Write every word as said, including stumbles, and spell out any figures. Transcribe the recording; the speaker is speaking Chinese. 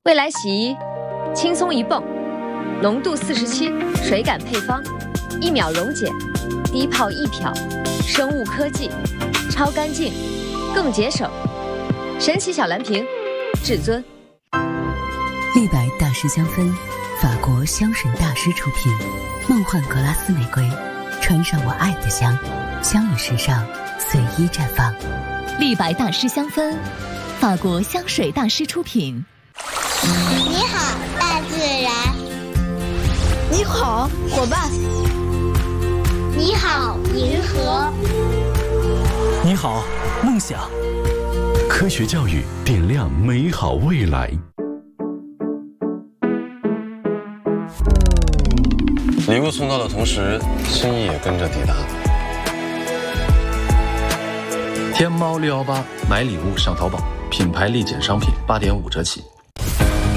未来洗衣，轻松一泵，浓度四十七，水感配方，一秒溶解，低泡一漂，生物科技，超干净，更节省。神奇小蓝瓶，至尊。 立白大师香氛，法国香水大师出品，梦幻格拉斯玫瑰，穿上我爱的香，香与时尚随意绽放。 立白大师香氛，法国香水大师出品。 你好，大自然。 你好，伙伴。 你好，银河。 你好，梦想。 科学教育点亮美好未来。 礼物送到的同时，心意也跟着抵达。 天猫六一八买礼物上淘宝，品牌立减商品八点五折起。